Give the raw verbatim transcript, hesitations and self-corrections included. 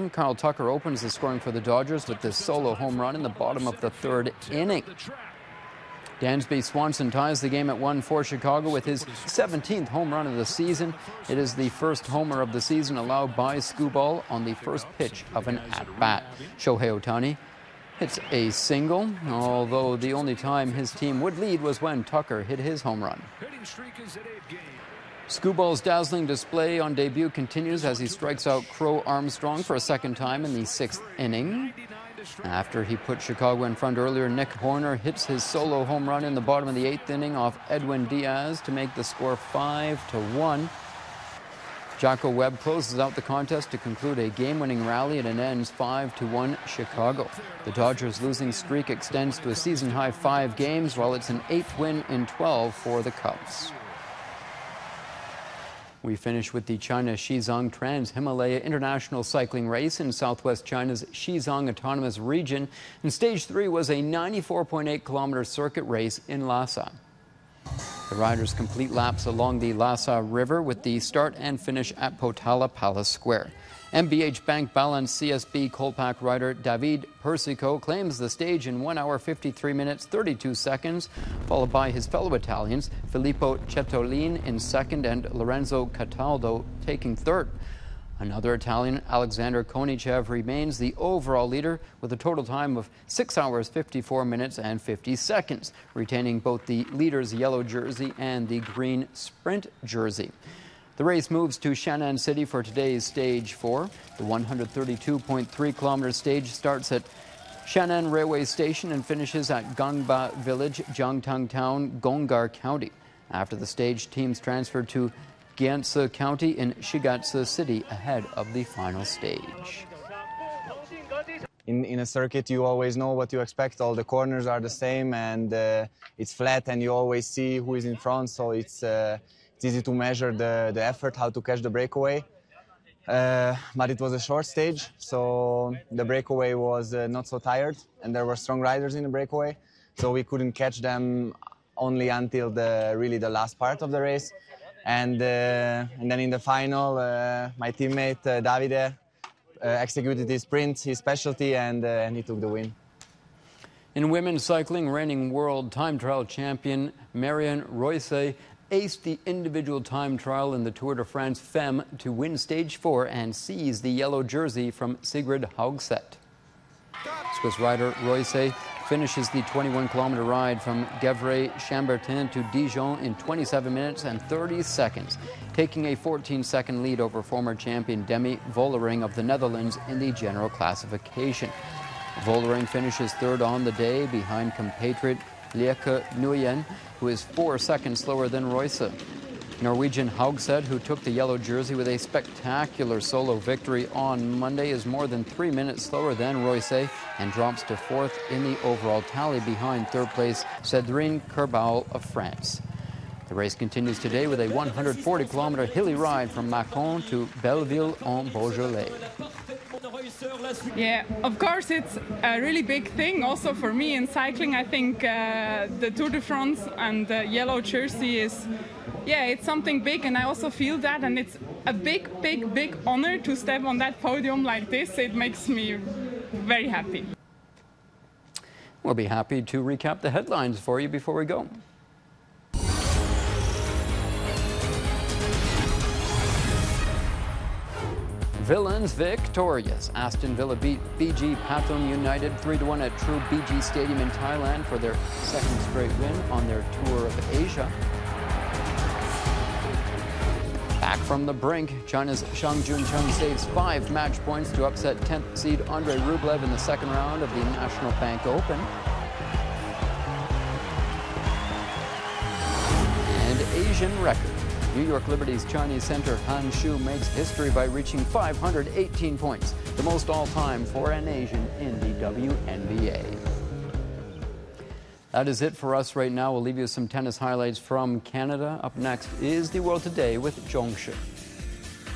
game. Kyle Tucker opens the scoring for the Dodgers with this solo home run in the bottom of the third inning. Dansby Swanson ties the game at one for Chicago with his seventeenth home run of the season. It is the first homer of the season allowed by Skubal on the first pitch of an at-bat. Shohei Ohtani hits a single, although the only time his team would lead was when Tucker hit his home run. Skubal's dazzling display on debut continues as he strikes out Crow Armstrong for a second time in the sixth inning. After he put Chicago in front earlier, Nick Horner hits his solo home run in the bottom of the eighth inning off Edwin Diaz to make the score five to one. Jocko Webb closes out the contest to conclude a game-winning rally, and it ends five to one Chicago. The Dodgers' losing streak extends to a season-high five games, while it's an eighth win in twelve for the Cubs. We finish with the China Xizang Trans-Himalaya International Cycling Race in southwest China's Xizang Autonomous Region. And stage three was a ninety-four point eight kilometer circuit race in Lhasa. The riders complete laps along the Lhasa River with the start and finish at Potala Palace Square. M B H Bank Balance C S B Colpack rider David Persico claims the stage in one hour fifty-three minutes thirty-two seconds, followed by his fellow Italians Filippo Cetolin in second and Lorenzo Cataldo taking third. Another Italian, Alexander Konichev, remains the overall leader with a total time of six hours fifty-four minutes and fifty seconds, retaining both the leader's yellow jersey and the green sprint jersey. The race moves to Shannan City for today's stage four. The one hundred thirty-two point three kilometer stage starts at Shannan Railway Station and finishes at Gangba Village, Jiangtang Town, Gongar County. After the stage, teams transfer to Gyansa County in Shigatse City ahead of the final stage. In, in a circuit, you always know what you expect. All the corners are the same, and uh, it's flat, and you always see who is in front, so it's uh, It's easy to measure the, the effort, how to catch the breakaway. Uh, but it was a short stage, so the breakaway was uh, not so tired, and there were strong riders in the breakaway, so we couldn't catch them only until the really the last part of the race. And, uh, and then in the final, uh, my teammate uh, Davide uh, executed his sprint, his specialty, and, uh, and he took the win. In women's cycling, reigning world time trial champion Marianne Royse aced the individual time trial in the Tour de France Femme to win stage four and seize the yellow jersey from Sigrid Haugset. Swiss rider Royse finishes the twenty-one kilometer ride from Gevrey-Chambertin to Dijon in twenty-seven minutes and thirty seconds, taking a fourteen second lead over former champion Demi Vollering of the Netherlands in the general classification. Vollering finishes third on the day behind compatriot Lieke Nguyen, who is four seconds slower than Royse. Norwegian Haugset, who took the yellow jersey with a spectacular solo victory on Monday, is more than three minutes slower than Royse and drops to fourth in the overall tally behind third place Cédrine Kerbal of France. The race continues today with a one hundred forty kilometer hilly ride from Mâcon to Belleville-en-Beaujolais. Yeah, of course it's a really big thing also for me in cycling. I think uh, the Tour de France and the yellow jersey is, yeah, it's something big, and I also feel that, and it's a big, big, big honor to step on that podium like this. It makes me very happy. We'll be happy to recap the headlines for you before we go. Villains victorious. Aston Villa beat B G Pathum United three to one at True B G Stadium in Thailand for their second straight win on their tour of Asia. Back from the brink, China's Zhang Juncheng saves five match points to upset tenth seed Andrei Rublev in the second round of the National Bank Open. And Asian record. New York Liberty's Chinese center Han Shu makes history by reaching five hundred eighteen points, the most all-time for an Asian in the W N B A. That is it for us right now. We'll leave you some tennis highlights from Canada. Up next is the World Today with Zhong Shi.